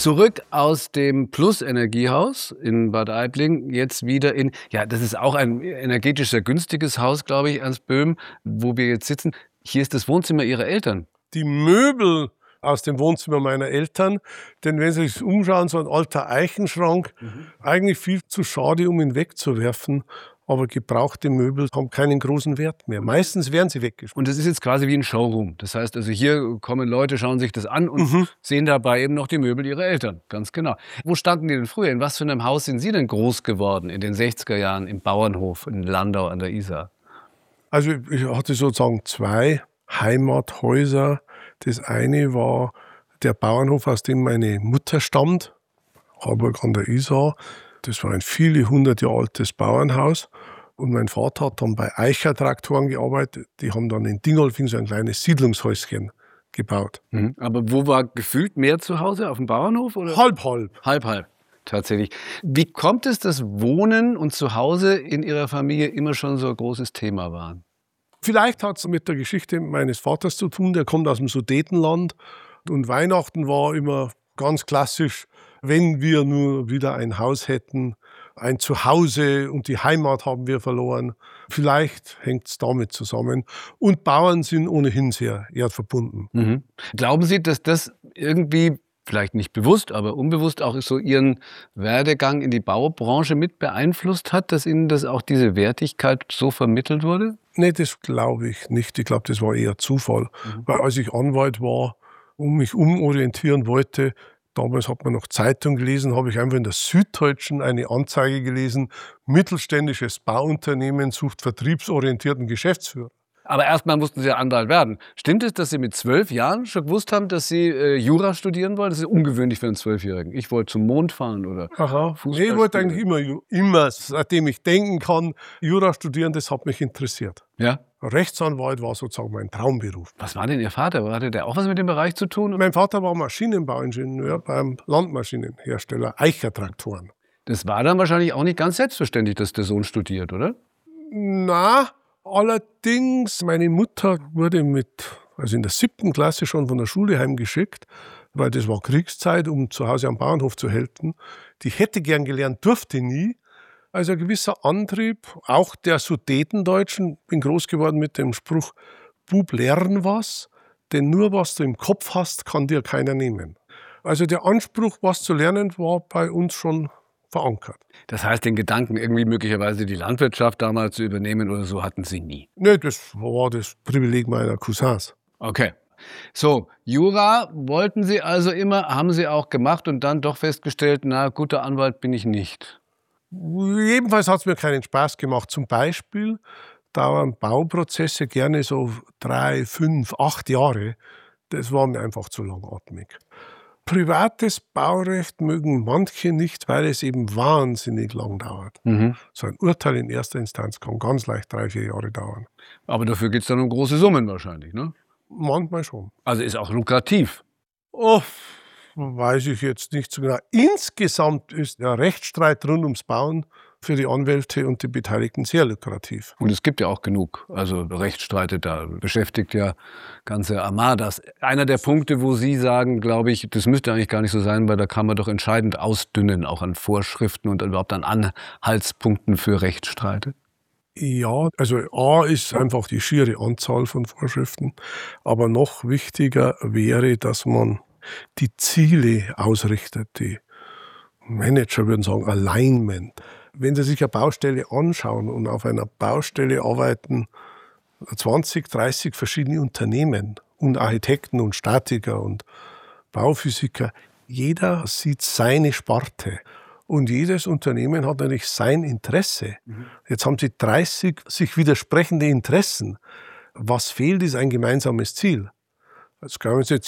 Zurück aus dem Plus-Energiehaus in Bad Aibling, jetzt wieder in, ja, das ist auch ein energetisch sehr günstiges Haus, glaube ich, Ernst Böhm, wo wir jetzt sitzen. Hier ist das Wohnzimmer Ihrer Eltern. Die Möbel aus dem Wohnzimmer meiner Eltern, denn wenn Sie sich umschauen, so ein alter Eichenschrank, eigentlich viel zu schade, um ihn wegzuwerfen. Aber gebrauchte Möbel haben keinen großen Wert mehr. Meistens werden sie weggeschmissen. Und das ist jetzt quasi wie ein Showroom. Das heißt also, hier kommen Leute, schauen sich das an und sehen dabei eben noch die Möbel ihrer Eltern. Ganz genau. Wo standen die denn früher? In was für einem Haus sind Sie denn groß geworden in den 60er Jahren im Bauernhof in Landau an der Isar? Also ich hatte sozusagen zwei Heimathäuser. Das eine war der Bauernhof, aus dem meine Mutter stammt, Harburg an der Isar. Das war ein viele hundert Jahre altes Bauernhaus. Und mein Vater hat dann bei Eicher Traktoren gearbeitet. Die haben dann in Dingolfing so ein kleines Siedlungshäuschen gebaut. Aber wo war gefühlt mehr zu Hause? Auf dem Bauernhof? Oder? Halb, halb. Halb, halb. Tatsächlich. Wie kommt es, dass Wohnen und Zuhause in Ihrer Familie immer schon so ein großes Thema waren? Vielleicht hat es mit der Geschichte meines Vaters zu tun. Der kommt aus dem Sudetenland. Und Weihnachten war immer ganz klassisch, wenn wir nur wieder ein Haus hätten, ein Zuhause, und die Heimat haben wir verloren. Vielleicht hängt es damit zusammen. Und Bauern sind ohnehin sehr erdverbunden. Glauben Sie, dass das irgendwie, vielleicht nicht bewusst, aber unbewusst auch so Ihren Werdegang in die Baubranche mit beeinflusst hat, dass Ihnen das auch diese Wertigkeit so vermittelt wurde? Nee, das glaube ich nicht. Ich glaube, das war eher Zufall. Weil als ich Anwalt war und mich umorientieren wollte, damals hat man noch Zeitung gelesen, habe ich einfach in der Süddeutschen eine Anzeige gelesen: Mittelständisches Bauunternehmen sucht vertriebsorientierten Geschäftsführer. Aber erstmal mussten Sie ja Anwalt werden. Stimmt es, dass Sie mit 12 Jahren schon gewusst haben, dass Sie Jura studieren wollen? Das ist ungewöhnlich für einen 12-Jährigen. Ich wollte zum Mond fahren oder Fußball Nee, ich wollte spielen. eigentlich immer, seitdem ich denken kann, Jura studieren, das hat mich interessiert. Ja? Rechtsanwalt war sozusagen mein Traumberuf. Was war denn Ihr Vater? Hatte der auch was mit dem Bereich zu tun? Mein Vater war Maschinenbauingenieur beim Landmaschinenhersteller Eicher Traktoren. Das war dann wahrscheinlich auch nicht ganz selbstverständlich, dass der Sohn studiert, oder? Na, allerdings, meine Mutter wurde also in der 7. Klasse schon von der Schule heimgeschickt, weil das war Kriegszeit, um zu Hause am Bauernhof zu helfen. Die hätte gern gelernt, durfte nie. Also ein gewisser Antrieb, auch der Sudetendeutschen. Bin groß geworden mit dem Spruch: Bub, lern was, denn nur was du im Kopf hast, kann dir keiner nehmen. Also der Anspruch, was zu lernen, war bei uns schon verankert. Das heißt, den Gedanken, irgendwie möglicherweise die Landwirtschaft damals zu übernehmen oder so, hatten Sie nie. Nee, das war das Privileg meiner Cousins. Okay. So, Jura wollten Sie also immer, haben Sie auch gemacht und dann doch festgestellt, na, guter Anwalt bin ich nicht. Jedenfalls hat es mir keinen Spaß gemacht. Zum Beispiel dauern Bauprozesse gerne so 3, 5, 8 Jahre. Das war mir einfach zu langatmig. Privates Baurecht mögen manche nicht, weil es eben wahnsinnig lang dauert. So ein Urteil in erster Instanz kann ganz leicht 3, 4 Jahre dauern. Aber dafür geht es dann um große Summen wahrscheinlich, ne? Manchmal schon. Also ist auch lukrativ. Oh, weiß ich jetzt nicht so genau. Insgesamt ist der Rechtsstreit rund ums Bauen für die Anwälte und die Beteiligten sehr lukrativ. Und es gibt ja auch genug, also Rechtsstreite, da beschäftigt ja ganze Armadas. Einer der Punkte, wo Sie sagen, glaube ich, das müsste eigentlich gar nicht so sein, weil da kann man doch entscheidend ausdünnen, auch an Vorschriften und überhaupt an Anhaltspunkten für Rechtsstreite. Ja, also A ist einfach die schiere Anzahl von Vorschriften, aber noch wichtiger wäre, dass man die Ziele ausrichtet. Die Manager würden sagen Alignment. Wenn Sie sich eine Baustelle anschauen und auf einer Baustelle arbeiten 20, 30 verschiedene Unternehmen und Architekten und Statiker und Bauphysiker, jeder sieht seine Sparte. Und jedes Unternehmen hat natürlich sein Interesse. Jetzt haben Sie 30 sich widersprechende Interessen. Was fehlt, ist ein gemeinsames Ziel. Jetzt glauben Sie,